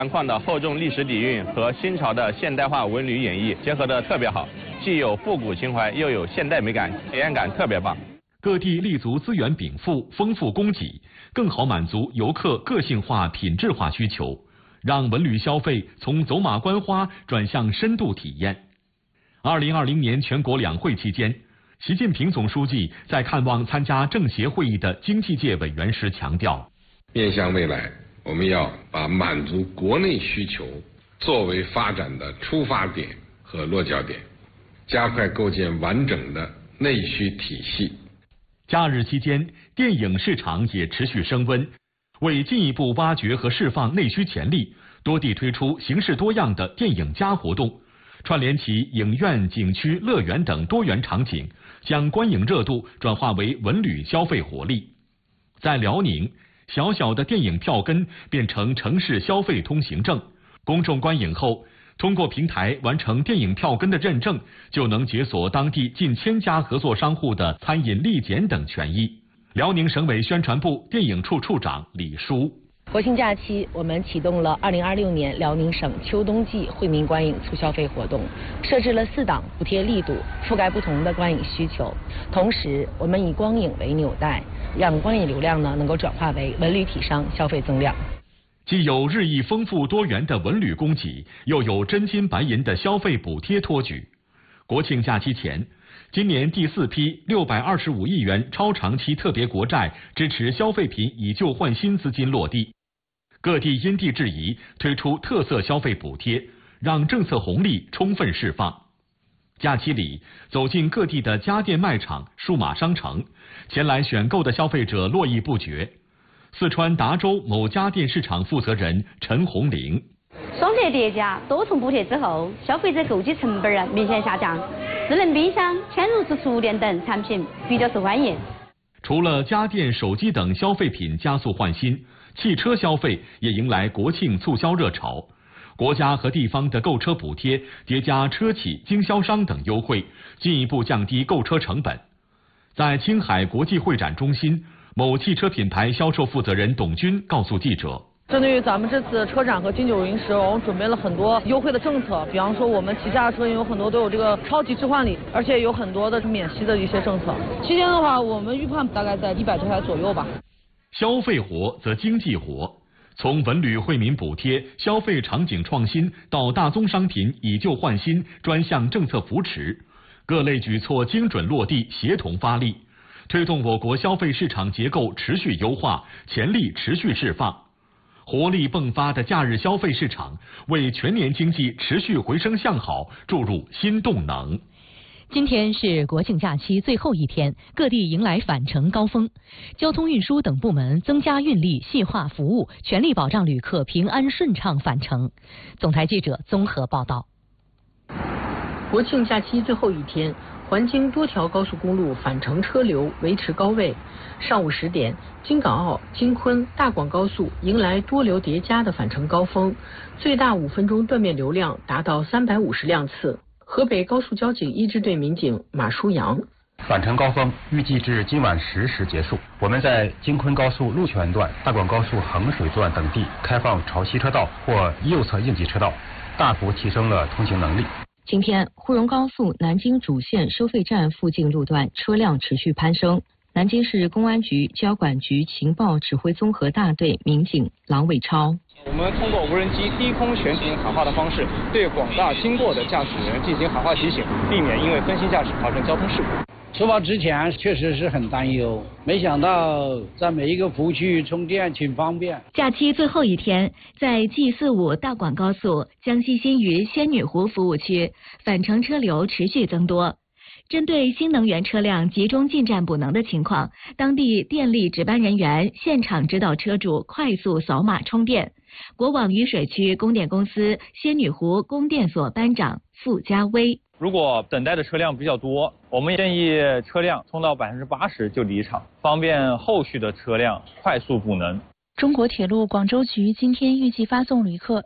南矿的厚重历史底蕴和新潮的现代化文旅演绎结合得特别好，既有复古情怀，又有现代美感，体验感特别棒。 各地立足资源禀赋、丰富供给，更好满足游客个性化、品质化需求，让文旅消费从走马观花转向深度体验。2020年全国两会期间，习近平总书记在看望参加政协会议的经济界委员时强调， 面向未来，我们要把满足国内需求作为发展的出发点和落脚点，加快构建完整的内需体系。 假日期间，电影市场也持续升温。为进一步挖掘和释放内需潜力，多地推出形式多样的电影+活动，串联起影院、景区、乐园等多元场景，将观影热度转化为文旅消费活力。在辽宁，小小的电影票根变成城市消费通行证，公众观影后，通过平台完成电影票根的认证，就能解锁当地近1000家合作商户的餐饮立检等权益。辽宁省委宣传部电影处处长李书： 国庆假期，我们启动了2026年辽宁省秋冬季惠民观影促消费活动，设置了4档补贴力度，覆盖不同的观影需求。同时，我们以光影为纽带，让观影流量能够转化为文旅体商消费增量。 既有日益丰富多元的文旅供给，又有真金白银的消费补贴托举。国庆假期前，今年第4批625亿元超长期特别国债支持消费品以旧换新资金落地，各地因地制宜推出特色消费补贴，让政策红利充分释放。假期里，走进各地的家电卖场、数码商城，前来选购的消费者络绎不绝。四川达州某家电市场负责人陈红玲： 双节叠加，多重补贴之后，消费者购机成本明显下降，智能冰箱、嵌入式厨电等产品比较受欢迎。 除了家电、手机等消费品加速换新，汽车消费也迎来国庆促销热潮。国家和地方的购车补贴叠加车企、经销商等优惠，进一步降低购车成本。在青海国际会展中心，某汽车品牌销售负责人董军告诉记者： 针对于咱们这次车展和金九银十，我们准备了很多优惠的政策，比方说我们旗下的车有很多都有这个超级置换礼，而且有很多的免息的一些政策。期间的话，我们预判大概在100多台左右吧。 消费活则经济活，从文旅惠民补贴、消费场景创新到大宗商品以旧换新专项政策扶持，各类举措精准落地，协同发力，推动我国消费市场结构持续优化，潜力持续释放。活力迸发的假日消费市场，为全年经济持续回升向好注入新动能。 今天是国庆假期最后一天，各地迎来返程高峰，交通运输等部门增加运力、细化服务，全力保障旅客平安顺畅返程。总台记者综合报道。 国庆假期最后一天，环京多条高速公路返程车流维持高位。上午10点，京港澳、京昆、大广高速迎来多流叠加的返程高峰，最大5分钟断面流量达到350辆次。河北高速交警1支队民警马书阳： 返程高峰预计至今晚10时结束。我们在京昆高速鹿泉段、大广高速衡水段等地开放潮汐车道或右侧应急车道，大幅提升了通行能力。 今天，沪蓉高速南京主线收费站附近路段车辆持续攀升。南京市公安局交管局情报指挥综合大队民警郎伟超： 我们通过无人机低空悬停喊话的方式，对广大经过的驾驶人进行喊话提醒，避免因为分心驾驶造成交通事故。 出发之前确实是很担忧，没想到在每一个服务区充电挺方便。 假期最后一天，在 G45 大广高速江西新余仙女湖服务区，返程车流持续增多。针对新能源车辆集中进站补能的情况，当地电力值班人员现场指导车主快速扫码充电。国网渝水区供电公司仙女湖供电所班长傅家威： 如果等待的车辆比较多，我们建议车辆充到80%就离场，方便后续的车辆快速补能。 中国铁路广州局今天预计发送旅客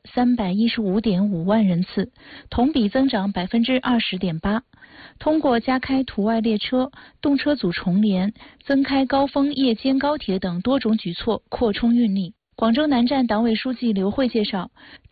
315.5万人次，同比增长20.8%。通过加开途外列车、动车组重联、增开高峰夜间高铁等多种举措，扩充运力。广州南站党委书记刘慧介绍，